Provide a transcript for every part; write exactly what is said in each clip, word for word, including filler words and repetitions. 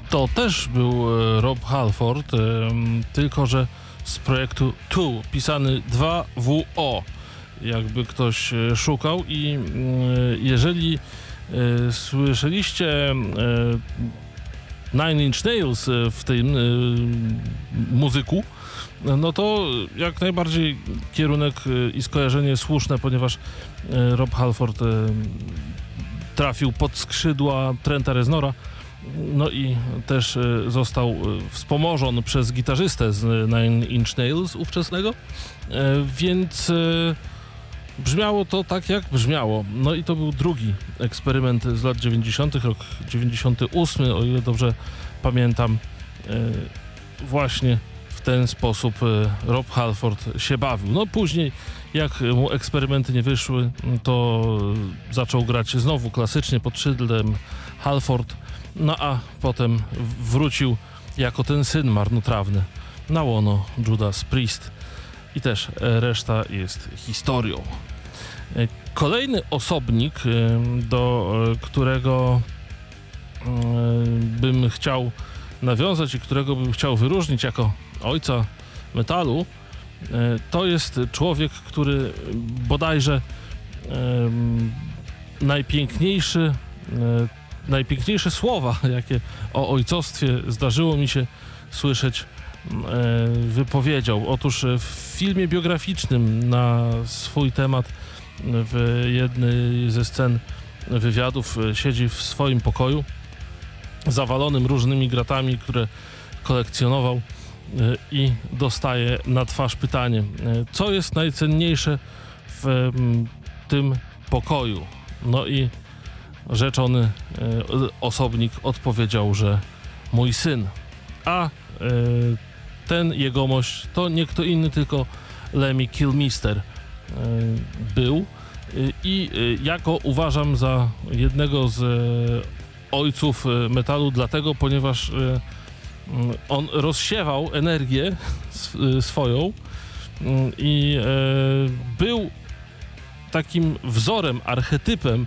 To też był Rob Halford, tylko że z projektu Two, pisany dwa W O, jakby ktoś szukał. I jeżeli słyszeliście Nine Inch Nails w tym muzyku, no to jak najbardziej kierunek i skojarzenie słuszne, ponieważ Rob Halford trafił pod skrzydła Trenta Reznora, no i też został wspomożony przez gitarzystę z Nine Inch Nails ówczesnego, więc brzmiało to tak, jak brzmiało. No i to był drugi eksperyment z lat dziewięćdziesiątych, rok dziewięćdziesiąty ósmy, o ile dobrze pamiętam. Właśnie w ten sposób Rob Halford się bawił. No później, jak mu eksperymenty nie wyszły, to zaczął grać znowu klasycznie pod szyldem Halford, no a potem wrócił jako ten syn marnotrawny na łono Judas Priest. I też reszta jest historią. Kolejny osobnik, do którego bym chciał nawiązać i którego bym chciał wyróżnić jako ojca metalu, to jest człowiek, który bodajże najpiękniejszy, najpiękniejsze słowa, jakie o ojcostwie zdarzyło mi się słyszeć, wypowiedział. Otóż w filmie biograficznym na swój temat w jednej ze scen wywiadów siedzi w swoim pokoju zawalonym różnymi gratami, które kolekcjonował, i dostaje na twarz pytanie, co jest najcenniejsze w tym pokoju. No i rzeczony osobnik odpowiedział, że mój syn. A ten jegomość to nie kto inny, tylko Lemmy Kilmister był. I ja go uważam za jednego z ojców metalu, dlatego, ponieważ on rozsiewał energię swoją i był takim wzorem, archetypem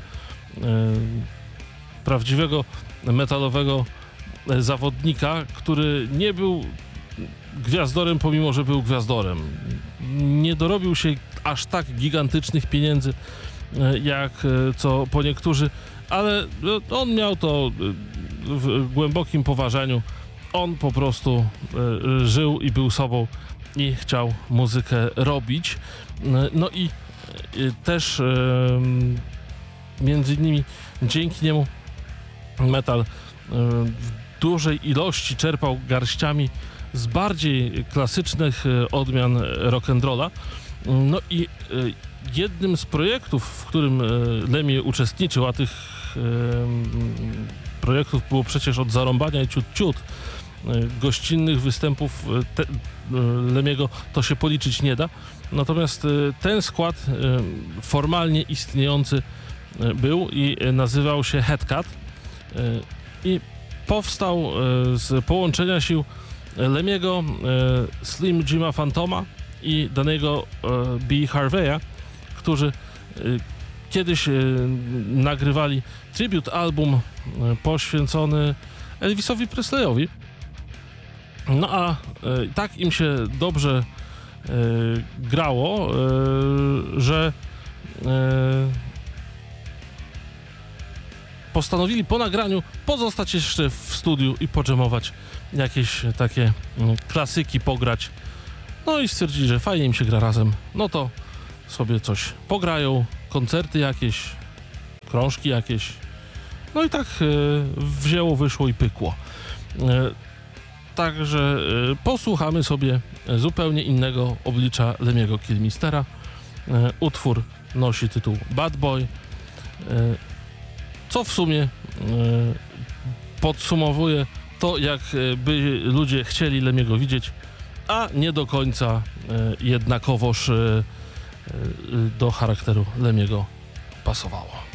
prawdziwego metalowego zawodnika, który nie był gwiazdorem, pomimo że był gwiazdorem. Nie dorobił się aż tak gigantycznych pieniędzy jak co po niektórzy, ale on miał to w głębokim poważaniu. On po prostu żył i był sobą i chciał muzykę robić. No i też między innymi dzięki niemu metal w dużej ilości czerpał garściami z bardziej klasycznych odmian rock'n'rolla. No i jednym z projektów, w którym Lemmy uczestniczył, a tych projektów było przecież od zarąbania i ciut ciut, gościnnych występów te, Lemmy'ego to się policzyć nie da. Natomiast ten skład formalnie istniejący był i nazywał się Headcut i powstał z połączenia sił Lemmy'ego, Slim Jima Phantoma i danego B. Harveya, którzy kiedyś nagrywali tribute album poświęcony Elvisowi Presleyowi. No a tak im się dobrze grało, że postanowili po nagraniu pozostać jeszcze w studiu i podżemować, jakieś takie klasyki pograć. No i stwierdzili, że fajnie im się gra razem. No to sobie coś pograją, koncerty jakieś, krążki jakieś. No i tak wzięło, wyszło i pykło. Także posłuchamy sobie zupełnie innego oblicza Lemmy'ego Kilmistera. Utwór nosi tytuł Bad Boy, co w sumie podsumowuje to, jak by ludzie chcieli Lemmy'ego widzieć, a nie do końca jednakowoż do charakteru Lemmy'ego pasowało.